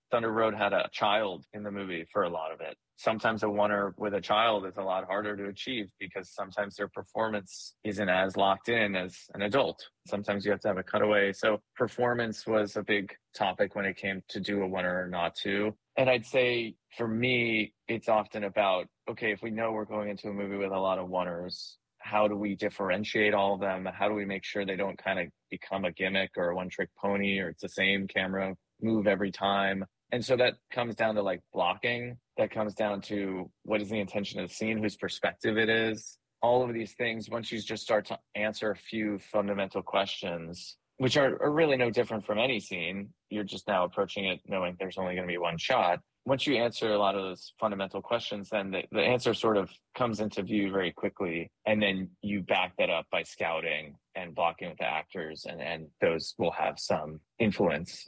Thunder Road had a child in the movie for a lot of it. Sometimes a oneer with a child is a lot harder to achieve because sometimes their performance isn't as locked in as an adult. Sometimes you have to have a cutaway. So performance was a big topic when it came to do a oneer or not to. And I'd say for me, it's often about, okay, if we know we're going into a movie with a lot of oneers, how do we differentiate all of them? How do we make sure they don't kind of become a gimmick or a one-trick pony, or it's the same camera move every time? And so that comes down to like blocking. That comes down to what is the intention of the scene, whose perspective it is. All of these things, once you just start to answer a few fundamental questions, which are really no different from any scene, you're just now approaching it knowing there's only going to be one shot. Once you answer a lot of those fundamental questions, then the answer sort of comes into view very quickly. And then you back that up by scouting and blocking with the actors, and those will have some influence,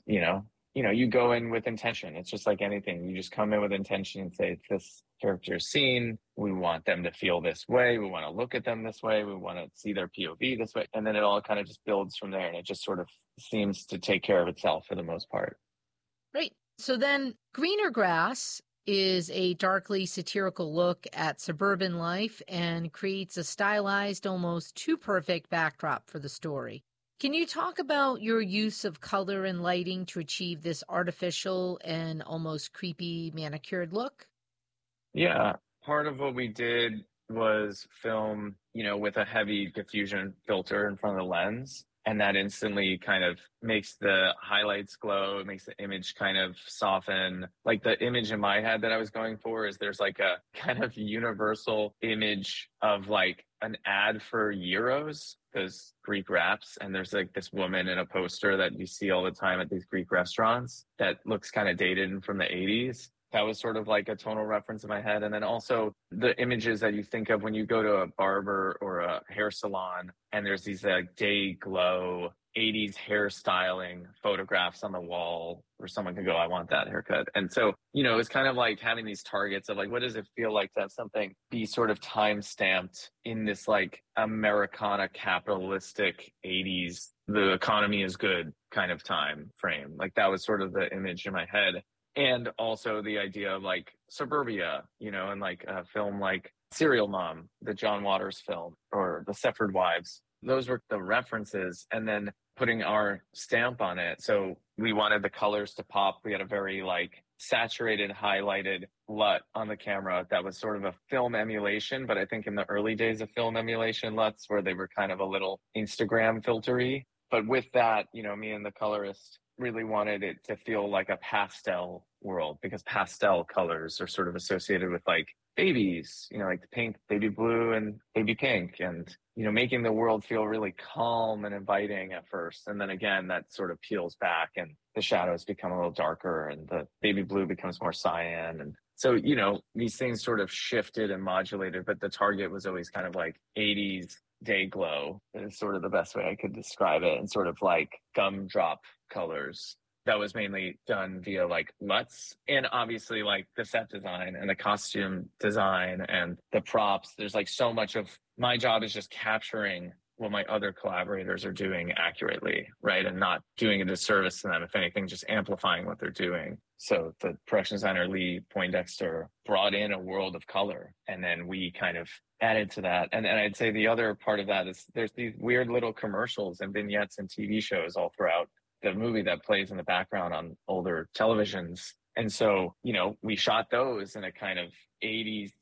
you go in with intention. It's just like anything. You just come in with intention and say, it's this character's scene. We want them to feel this way. We want to look at them this way. We want to see their POV this way. And then it all kind of just builds from there. And it just sort of seems to take care of itself for the most part. Right. So then Greener Grass is a darkly satirical look at suburban life and creates a stylized, almost too perfect backdrop for the story. Can you talk about your use of color and lighting to achieve this artificial and almost creepy manicured look? Yeah. Part of what we did was film, with a heavy diffusion filter in front of the lens. And that instantly kind of makes the highlights glow. It makes the image kind of soften. Like the image in my head that I was going for is there's like a kind of universal image of like an ad for gyros, those Greek wraps. And there's like this woman in a poster that you see all the time at these Greek restaurants that looks kind of dated and from the 80s. That was sort of like a tonal reference in my head. And then also the images that you think of when you go to a barber or a hair salon and there's these like day glow 80s hairstyling photographs on the wall where someone can go, I want that haircut. And so, it's kind of like having these targets of like, what does it feel like to have something be sort of time stamped in this like Americana capitalistic 80s, the economy is good kind of time frame. Like that was sort of the image in my head. And also the idea of like suburbia, and like a film like Serial Mom, the John Waters film, or The Stepford Wives. Those were the references, and then putting our stamp on it. So we wanted the colors to pop. We had a very like saturated, highlighted LUT on the camera that was sort of a film emulation. But I think in the early days of film emulation LUTs, where they were kind of a little Instagram filtery. But with that, me and the colorist really wanted it to feel like a pastel world, because pastel colors are sort of associated with like babies, like the pink, baby blue and baby pink, and, making the world feel really calm and inviting at first. And then again, that sort of peels back and the shadows become a little darker and the baby blue becomes more cyan. And so, these things sort of shifted and modulated, but the target was always kind of like 80s day glow is sort of the best way I could describe it, and sort of like gumdrop colors. That was mainly done via like LUTs, and obviously like the set design and the costume design and the props. There's like so much of my job is just capturing what my other collaborators are doing accurately, right? And not doing a disservice to them. If anything, just amplifying what they're doing. So the production designer, Lee Poindexter, brought in a world of color, and then we kind of added to that. And I'd say the other part of that is there's these weird little commercials and vignettes and TV shows all throughout the movie that plays in the background on older televisions. And so, we shot those in a kind of 80s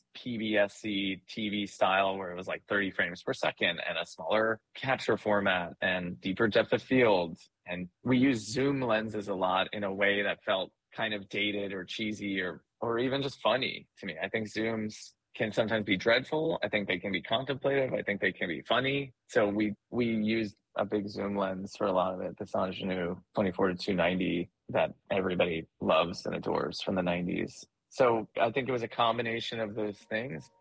PBS-y TV style where it was like 30 frames per second and a smaller capture format and deeper depth of field. And we used zoom lenses a lot in a way that felt kind of dated or cheesy or even just funny to me. I think zooms can sometimes be dreadful. I think they can be contemplative. I think they can be funny. So we used a big zoom lens for a lot of it, the Sanjanu 24-290 that everybody loves and adores from the 90s. So I think it was a combination of those things.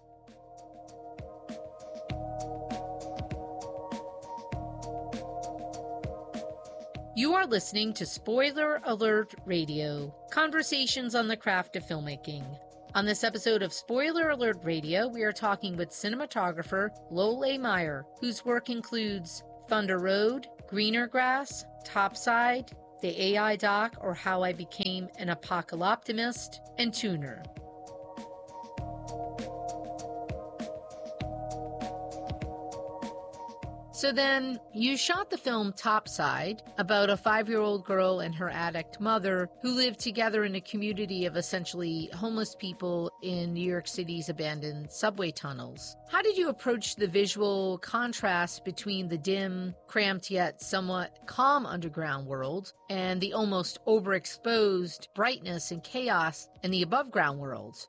You are listening to Spoiler Alert Radio, conversations on the craft of filmmaking. On this episode of Spoiler Alert Radio, we are talking with cinematographer Lowell A. Meyer, whose work includes Thunder Road, Greener Grass, Topside, The AI Doc, or How I Became an Apocalyptimist, and Tuner. So then you shot the film Topside, about a 5-year-old girl and her addict mother who live together in a community of essentially homeless people in New York City's abandoned subway tunnels. How did you approach the visual contrast between the dim, cramped yet somewhat calm underground world and the almost overexposed brightness and chaos in the above-ground world?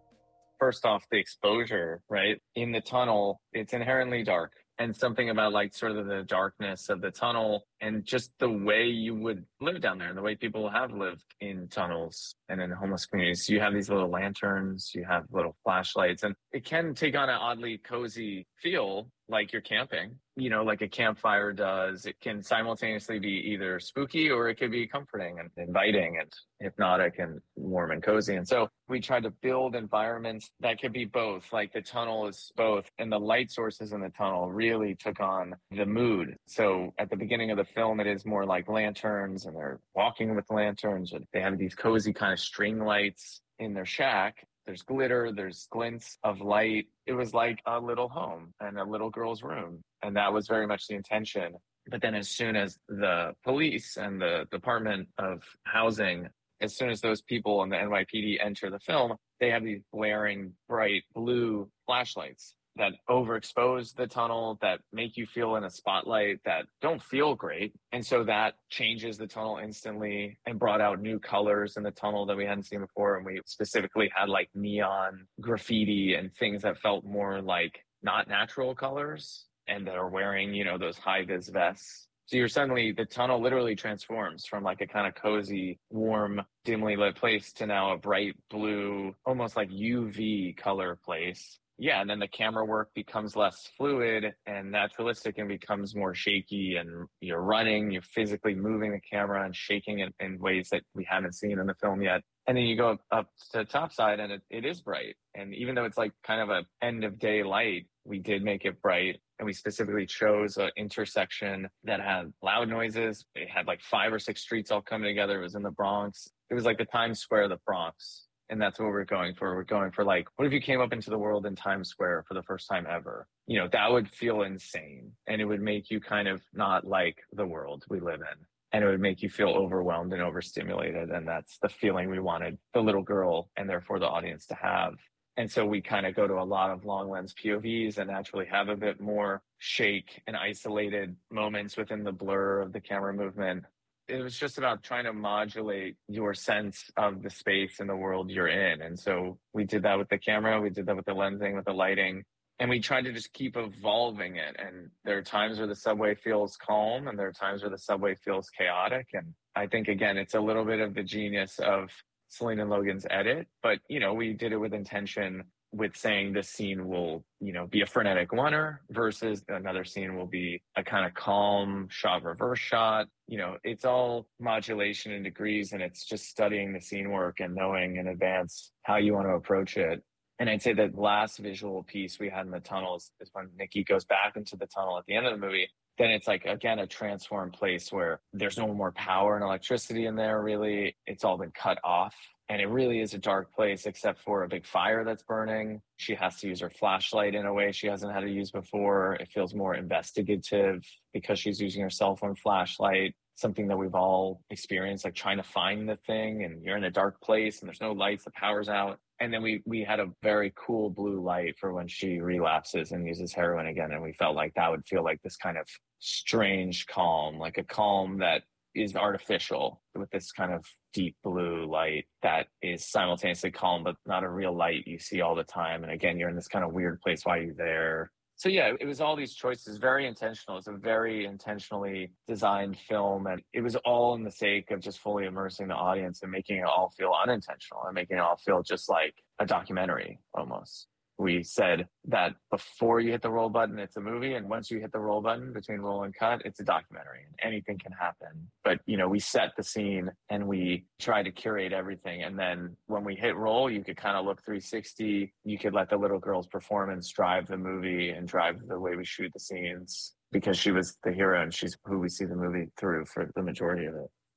First off, the exposure, right? In the tunnel, it's inherently dark. And something about like sort of the darkness of the tunnel and just the way you would live down there and the way people have lived in tunnels and in homeless communities. You have these little lanterns, you have little flashlights, and it can take on an oddly cozy feel like you're camping, you know, like a campfire does. It can simultaneously be either spooky or it could be comforting and inviting and hypnotic and warm and cozy. And so we tried to build environments that could be both. Like the tunnel is both, and the light sources in the tunnel really took on the mood. So at the beginning of the film, it is more like lanterns and they're walking with lanterns, and they have these cozy kind of string lights in their shack. There's glitter, there's glints of light. It was like a little home and a little girl's room. And that was very much the intention. But then as soon as the police and the Department of Housing, as soon as those people in the NYPD enter the film, they have these blaring bright blue flashlights that overexpose the tunnel, that make you feel in a spotlight, that don't feel great. And so that changes the tunnel instantly and brought out new colors in the tunnel that we hadn't seen before. And we specifically had like neon graffiti and things that felt more like not natural colors and that are wearing, you know, those high vis vests. So you're suddenly, the tunnel literally transforms from like a kind of cozy, warm, dimly lit place to now a bright blue, almost like UV color place. Yeah, and then the camera work becomes less fluid and naturalistic and becomes more shaky, and you're running, you're physically moving the camera and shaking it in ways that we haven't seen in the film yet. And then you go up to Topside and it is bright. And even though it's like kind of a end of day light, we did make it bright. And we specifically chose an intersection that had loud noises. It had like 5 or 6 streets all coming together. It was in the Bronx. It was like the Times Square of the Bronx. And that's what we're going for. We're going for like, what if you came up into the world in Times Square for the first time ever? You know, that would feel insane. And it would make you kind of not like the world we live in. And it would make you feel overwhelmed and overstimulated. And that's the feeling we wanted the little girl and therefore the audience to have. And so we kind of go to a lot of long lens POVs and actually have a bit more shake and isolated moments within the blur of the camera movement. It was just about trying to modulate your sense of the space and the world you're in. And so we did that with the camera, we did that with the lensing, with the lighting, and we tried to just keep evolving it. And there are times where the subway feels calm and there are times where the subway feels chaotic. And I think, again, it's a little bit of the genius of Celine and Logan's edit, but, you know, we did it with intention, with saying this scene will, you know, be a frenetic oneer versus another scene will be a kind of calm shot, reverse shot. You know, it's all modulation in degrees, and it's just studying the scene work and knowing in advance how you want to approach it. And I'd say that last visual piece we had in the tunnels is when Nikki goes back into the tunnel at the end of the movie. Then it's like, again, a transformed place where there's no more power and electricity in there, really. It's all been cut off. And it really is a dark place, except for a big fire that's burning. She has to use her flashlight in a way she hasn't had to use before. It feels more investigative because she's using her cell phone flashlight, something that we've all experienced, like trying to find the thing, and you're in a dark place and there's no lights, the power's out. And then we had a very cool blue light for when she relapses and uses heroin again. And we felt like that would feel like this kind of strange calm, like a calm that is artificial, with this kind of deep blue light that is simultaneously calm, but not a real light you see all the time. And again, you're in this kind of weird place while you're there. So yeah, it was all these choices, very intentional. It's a very intentionally designed film. And it was all in the sake of just fully immersing the audience and making it all feel unintentional and making it all feel just like a documentary almost. We said that before you hit the roll button, it's a movie. And once you hit the roll button between roll and cut, it's a documentary, and anything can happen. But, you know, we set the scene and we try to curate everything. And then when we hit roll, you could kind of look 360. You could let the little girl's performance drive the movie and drive the way we shoot the scenes, because she was the hero and she's who we see the movie through for the majority of it.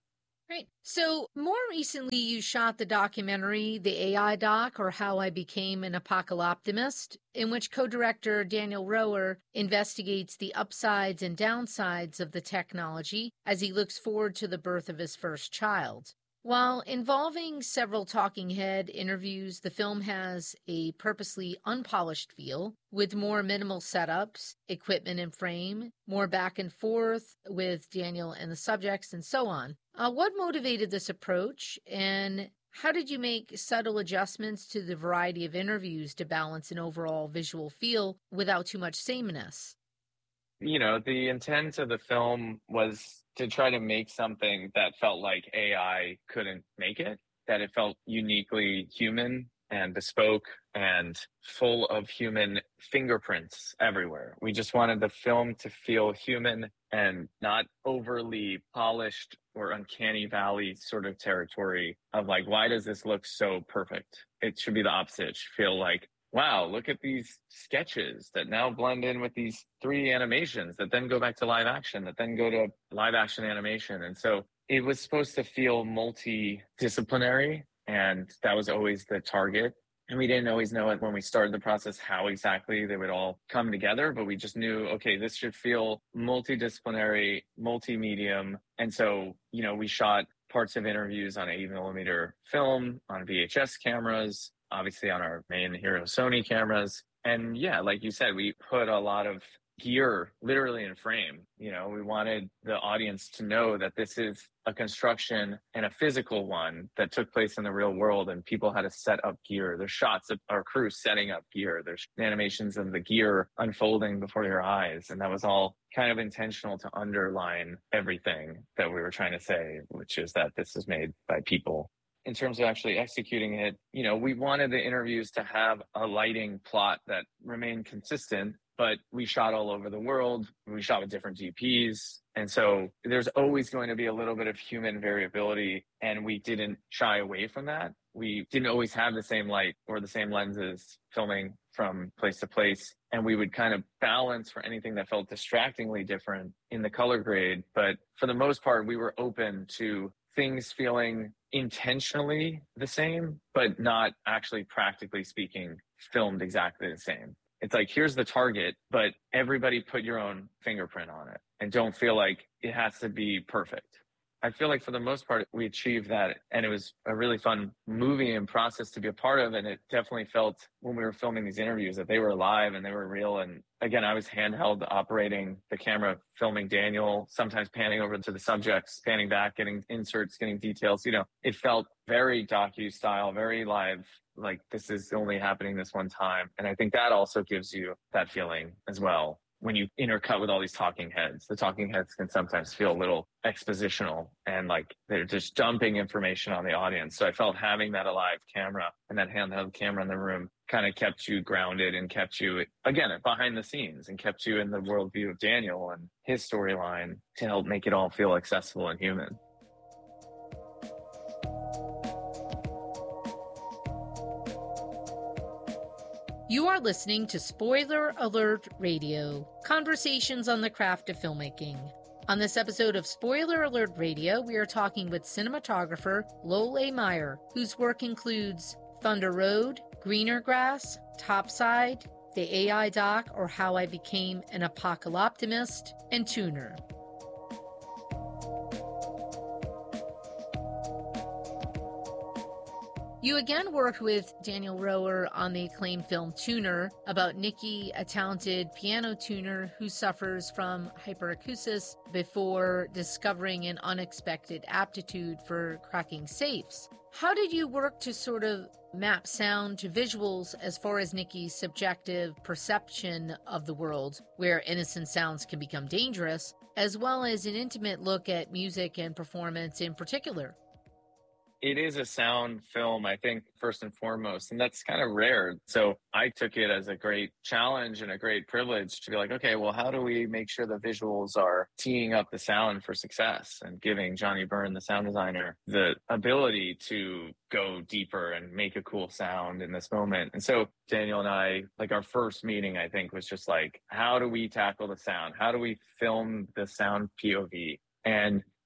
Right. So, more recently, you shot the documentary, The AI Doc, or How I Became an Apocalyptimist, in which co director Daniel Rower investigates the upsides and downsides of the technology as he looks forward to the birth of his first child. While involving several talking head interviews, the film has a purposely unpolished feel with more minimal setups, equipment and frame, more back and forth with Daniel and the subjects, and so on. What motivated this approach, and how did you make subtle adjustments to the variety of interviews to balance an overall visual feel without too much sameness? The intent of the film was to try to make something that felt like AI couldn't make it, that it felt uniquely human and bespoke and full of human fingerprints everywhere. We just wanted the film to feel human and not overly polished or uncanny valley sort of territory of like, why does this look so perfect? It should be the opposite. It should feel like, wow, look at these sketches that now blend in with these 3D animations that then go back to live action, that then go to live action animation. And so it was supposed to feel multidisciplinary, and that was always the target. And we didn't always know it when we started the process how exactly they would all come together, but we just knew, okay, this should feel multidisciplinary, multi-medium. And so, we shot parts of interviews on 8mm film, on VHS cameras, obviously on our main hero Sony cameras. And yeah, like you said, we put a lot of gear literally in frame. We wanted the audience to know that this is a construction and a physical one that took place in the real world, and people had to set up gear. There's shots of our crew setting up gear. There's animations of the gear unfolding before your eyes. And that was all kind of intentional to underline everything that we were trying to say, which is that this is made by people. In terms of actually executing it, we wanted the interviews to have a lighting plot that remained consistent, but we shot all over the world. We shot with different DPs. And so there's always going to be a little bit of human variability, and we didn't shy away from that. We didn't always have the same light or the same lenses filming from place to place. And we would kind of balance for anything that felt distractingly different in the color grade. But for the most part, we were open to things feeling intentionally the same, but not actually, practically speaking, filmed exactly the same. It's like, here's the target, but everybody put your own fingerprint on it and don't feel like it has to be perfect. I feel like for the most part, we achieved that. And it was a really fun movie and process to be a part of. And it definitely felt when we were filming these interviews that they were live and they were real. And again, I was handheld operating the camera, filming Daniel, sometimes panning over to the subjects, panning back, getting inserts, getting details. It felt very docu style, very live, like this is only happening this one time. And I think that also gives you that feeling as well. When you intercut with all these talking heads, the talking heads can sometimes feel a little expositional and like they're just dumping information on the audience. So I felt having that alive camera and that handheld camera in the room kind of kept you grounded and kept you, again, behind the scenes and kept you in the worldview of Daniel and his storyline to help make it all feel accessible and human. You are listening to Spoiler Alert Radio, conversations on the craft of filmmaking. On this episode of Spoiler Alert Radio, we are talking with cinematographer Lowell A. Meyer, whose work includes Thunder Road, Greener Grass, Topside, The AI Doc, or How I Became an Apocalyptimist, and Tuner. You again worked with Daniel Rower on the acclaimed film Tuner about Nikki, a talented piano tuner who suffers from hyperacusis before discovering an unexpected aptitude for cracking safes. How did you work to sort of map sound to visuals as far as Nikki's subjective perception of the world, where innocent sounds can become dangerous, as well as an intimate look at music and performance in particular? It is a sound film, I think, first and foremost, and that's kind of rare. So I took it as a great challenge and a great privilege to be like, okay, well, how do we make sure the visuals are teeing up the sound for success and giving Johnny Byrne, the sound designer, the ability to go deeper and make a cool sound in this moment. And so Daniel and I, like our first meeting, I think, was just like, how do we tackle the sound? How do we film the sound POV? And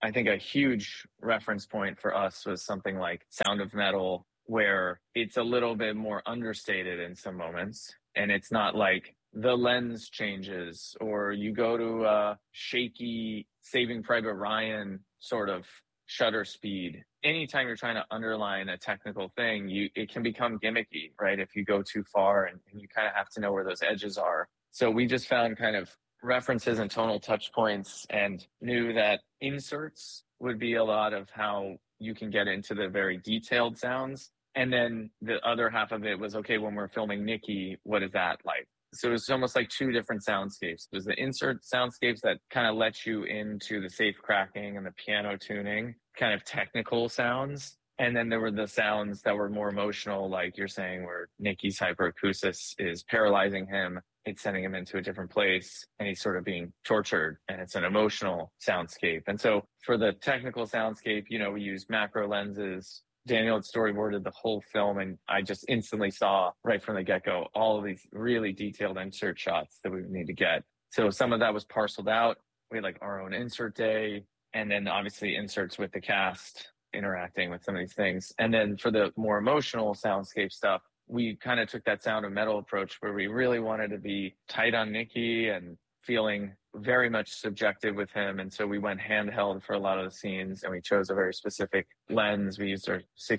I think a huge reference point for us was something like Sound of Metal, where it's a little bit more understated in some moments. And it's not like the lens changes or you go to a shaky Saving Private Ryan sort of shutter speed. Anytime you're trying to underline a technical thing, it can become gimmicky, right? If you go too far, and you kind of have to know where those edges are. So we just found kind of references and tonal touch points and knew that inserts would be a lot of how you can get into the very detailed sounds. And then the other half of it was, okay, when we're filming Nikki, what is that like? So it was almost like two different soundscapes. There's the insert soundscapes that kind of let you into the safe cracking and the piano tuning, kind of technical sounds. And then there were the sounds that were more emotional, like you're saying, where Nikki's hyperacusis is paralyzing him. It's sending him into a different place and he's sort of being tortured, and it's an emotional soundscape. And so for the technical soundscape, we use macro lenses. Daniel had storyboarded the whole film, and I just instantly saw right from the get-go all of these really detailed insert shots that we would need to get. So some of that was parceled out. We had like our own insert day, and then obviously inserts with the cast interacting with some of these things. And then for the more emotional soundscape stuff, we kind of took that Sound of Metal approach where we really wanted to be tight on Nikki and feeling very much subjective with him. And so we went handheld for a lot of the scenes, and we chose a very specific lens. We used our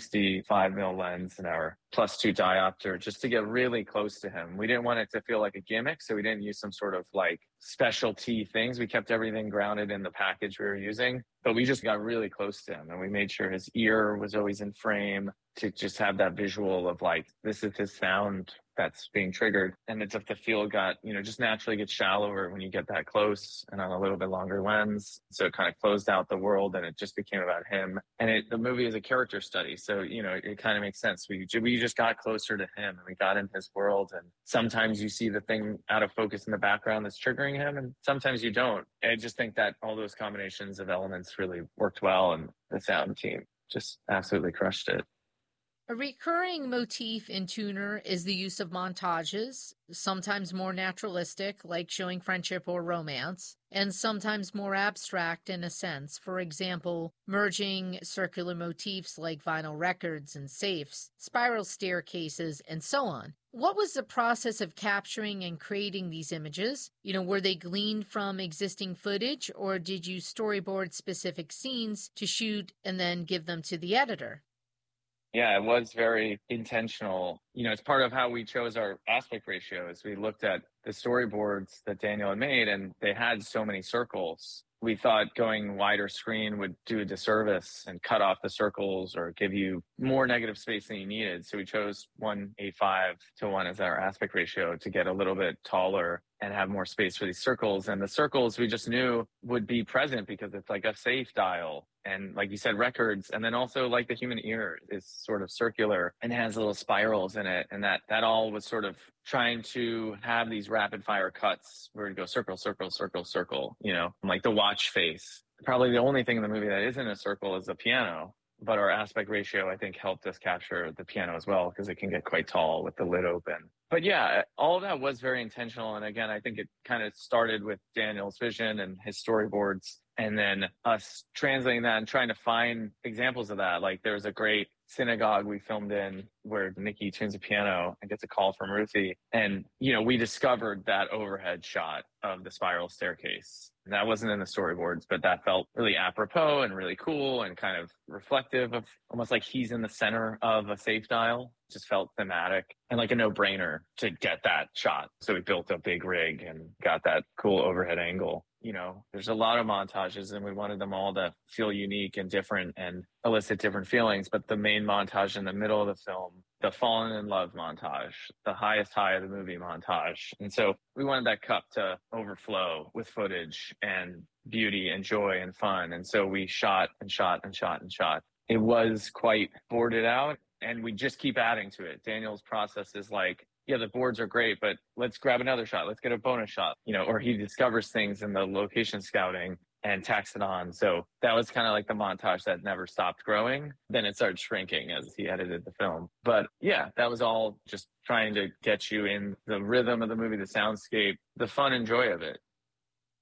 65 mil lens and our +2 diopter just to get really close to him. We didn't want it to feel like a gimmick, so we didn't use some sort of like specialty things. We kept everything grounded in the package we were using, but we just got really close to him, and we made sure his ear was always in frame to just have that visual of like, this is his sound that's being triggered. And it's if the field got, just naturally gets shallower when you get that close and on a little bit longer lens. So it kind of closed out the world, and it just became about him. And the movie is a character study. So, it kind of makes sense. We just got closer to him, and we got in his world. And sometimes you see the thing out of focus in the background that's triggering him, and sometimes you don't. I just think that all those combinations of elements really worked well, and the sound team just absolutely crushed it. A recurring motif in Tuner is the use of montages, sometimes more naturalistic, like showing friendship or romance, and sometimes more abstract in a sense, for example, merging circular motifs like vinyl records and safes, spiral staircases, and so on. What was the process of capturing and creating these images? Were they gleaned from existing footage, or did you storyboard specific scenes to shoot and then give them to the editor? Yeah, it was very intentional. It's part of how we chose our aspect ratios. We looked at the storyboards that Daniel had made, and they had so many circles. We thought going wider screen would do a disservice and cut off the circles or give you more negative space than you needed. So we chose 1:8:5 to 1 as our aspect ratio to get a little bit taller and have more space for these circles. And the circles we just knew would be present because it's like a safe dial. And like you said, records. And then also like the human ear is sort of circular and has little spirals in it. And that all was sort of trying to have these rapid fire cuts where you go circle, circle, circle, circle, like the watch face. Probably the only thing in the movie that isn't a circle is the piano. But our aspect ratio, I think, helped us capture the piano as well, because it can get quite tall with the lid open. But yeah, all of that was very intentional. And again, I think it kind of started with Daniel's vision and his storyboards, and then us translating that and trying to find examples of that. Like there's a great synagogue we filmed in where Nikki tunes a piano and gets a call from Ruthie. And, we discovered that overhead shot of the spiral staircase. And that wasn't in the storyboards, but that felt really apropos and really cool and kind of reflective of almost like he's in the center of a safe dial. Just felt thematic and like a no-brainer to get that shot. So we built a big rig and got that cool overhead angle. There's a lot of montages, and we wanted them all to feel unique and different and elicit different feelings. But the main montage in the middle of the film, the fallen in love montage, the highest high of the movie montage. And so we wanted that cup to overflow with footage and beauty and joy and fun. And so we shot and shot and shot and shot. It was quite boarded out, and we just keep adding to it. Daniel's process is like, yeah, the boards are great, but let's grab another shot. Let's get a bonus shot, or he discovers things in the location scouting and tacks it on. So that was kind of like the montage that never stopped growing. Then it started shrinking as he edited the film. But yeah, that was all just trying to get you in the rhythm of the movie, the soundscape, the fun and joy of it.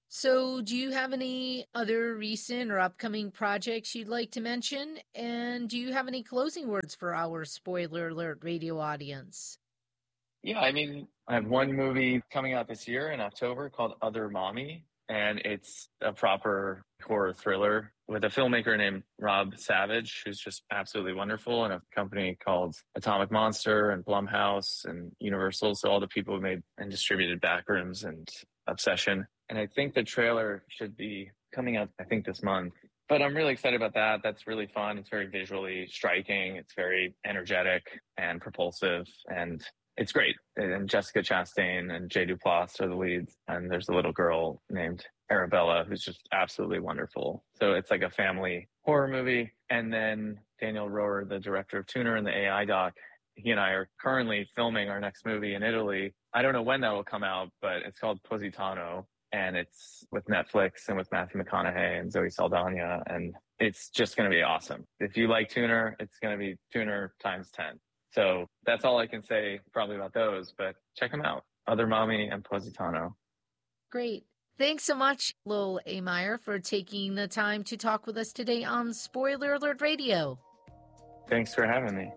So, do you have any other recent or upcoming projects you'd like to mention? And do you have any closing words for our spoiler alert radio audience? Yeah, I mean, I have one movie coming out this year in October called Other Mommy, and it's a proper horror thriller with a filmmaker named Rob Savage, who's just absolutely wonderful, and a company called Atomic Monster and Blumhouse and Universal. So all the people who made and distributed Backrooms and Obsession. And I think the trailer should be coming out, I think, this month. But I'm really excited about that. That's really fun. It's very visually striking. It's very energetic and propulsive. And it's great. And Jessica Chastain and Jay Duplass are the leads. And there's a little girl named Arabella who's just absolutely wonderful. So it's like a family horror movie. And then Daniel Rohrer, the director of Tuner and the AI doc, he and I are currently filming our next movie in Italy. I don't know when that will come out, but it's called Positano. And it's with Netflix and with Matthew McConaughey and Zoe Saldana. And it's just going to be awesome. If you like Tuner, it's going to be Tuner times 10. So that's all I can say probably about those, but check them out. Other Mommy and Positano. Great. Thanks so much, Lowell A. Meyer, for taking the time to talk with us today on Spoiler Alert Radio. Thanks for having me.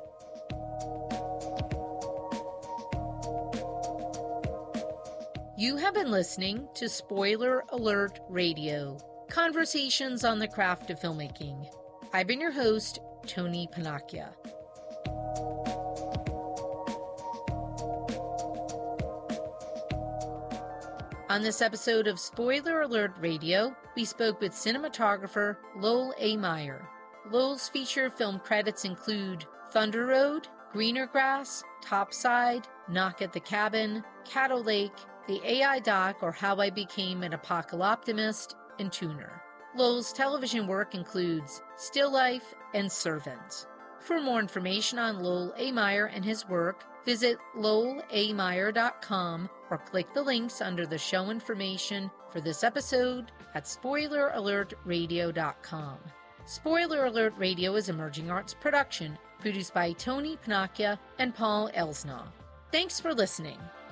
You have been listening to Spoiler Alert Radio, conversations on the craft of filmmaking. I've been your host, Tony Panacchia. On this episode of Spoiler Alert Radio, we spoke with cinematographer Lowell A. Meyer. Lowell's feature film credits include Thunder Road, Greener Grass, Topside, Knock at the Cabin, Caddo Lake, The AI Doc or How I Became an Apocalyptimist, and Tuner. Lowell's television work includes Still Life and Servant. For more information on Lowell A. Meyer and his work, visit lowellameyer.com or click the links under the show information for this episode at spoileralertradio.com. Spoiler Alert Radio is Emerging Arts production, produced by Tony Panacchia and Paul Elsnaugh. Thanks for listening.